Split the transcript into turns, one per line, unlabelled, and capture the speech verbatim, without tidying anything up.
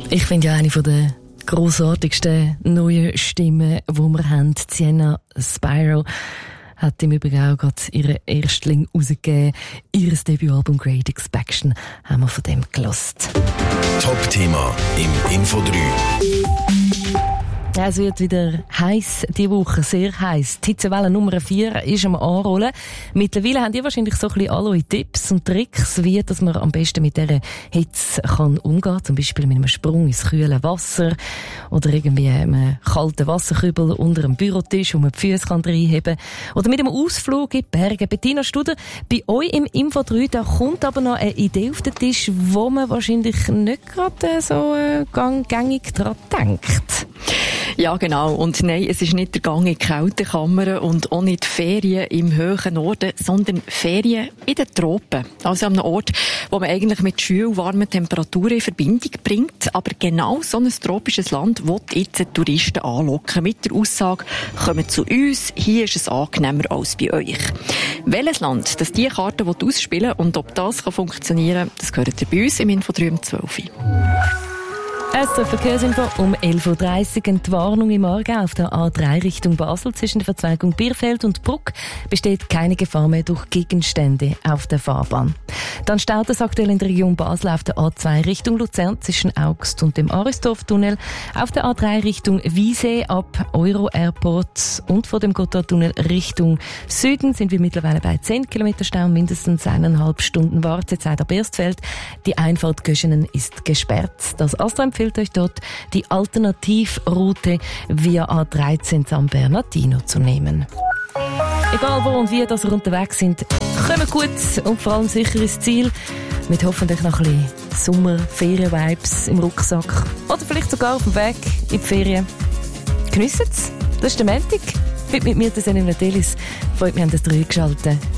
Ich finde ja eine der grossartigsten neuen Stimmen, die wir haben, Sienna Spyro, hat im Übrigen auch gerade ihren Erstling rausgegeben. Ihr Debütalbum Great Inspection haben wir von dem gelost.
Top-Thema im Info drei.
Ja, es wird wieder heiß diese Woche, sehr heiß. Die Hitzewelle Nummer vier ist am Anrollen. Mittlerweile haben die wahrscheinlich so ein bisschen alle Tipps und Tricks, wie dass man am besten mit dieser Hitze kann umgehen kann. Zum Beispiel mit einem Sprung ins kühle Wasser oder irgendwie einem kalten Wasserkübel unter einem Bürotisch, wo man die Füße reinheben kann. Oder mit einem Ausflug in die Berge. Bettina Studer, bei euch im Info drei, da kommt aber noch eine Idee auf den Tisch, wo man wahrscheinlich nicht gerade so äh, gängig daran denkt.
Ja, genau. Und nein, es ist nicht der Gang in die Kältekammer und auch nicht Ferien im hohen Norden, sondern Ferien in den Tropen. Also an einem Ort, wo man eigentlich mit schönen, warmen Temperaturen in Verbindung bringt. Aber genau so ein tropisches Land will jetzt die Touristen anlocken. Mit der Aussage, kommt zu uns, hier ist es angenehmer als bei euch. Welches Land das diese Karte ausspielen will und ob das funktionieren kann, das gehört ihr bei uns im Info drei um zwölf Uhr.
S R Verkehrsinfo um elf Uhr dreißig. Eine Warnung im Aargau auf der A drei Richtung Basel zwischen der Verzweigung Bierfeld und Bruck besteht keine Gefahr mehr durch Gegenstände auf der Fahrbahn. Dann staut es aktuell in der Region Basel auf der A zwei Richtung Luzern zwischen Augst und dem Aristorf-Tunnel, auf der A drei Richtung Wiesee ab Euro-Airport und vor dem Gotthardtunnel Richtung Süden sind wir mittlerweile bei zehn Kilometer Stau, mindestens eineinhalb Stunden Wartezeit ab Erstfeld. Die Einfahrt Göschenen ist gesperrt. Das Astra empfiehlt euch dort, die Alternativroute via A dreizehn San Bernardino zu nehmen. Egal wo und wie dass ihr unterwegs sind, kommt gut und vor allem sicher ins Ziel. Mit hoffentlich noch ein bisschen Sommer-Ferien-Vibes im Rucksack. Oder vielleicht sogar auf dem Weg in die Ferien. Geniessen es. Das ist der Montag. Heute mit mir, der Senina Delis. Freut mich, dass ihr eingeschaltet habt.